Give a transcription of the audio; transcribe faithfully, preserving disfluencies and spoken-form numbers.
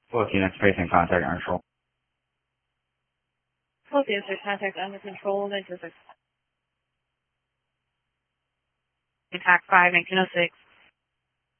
Both units facing contact under control. Both units are contact under control. Ninety-six. Attack five, nineteen oh six.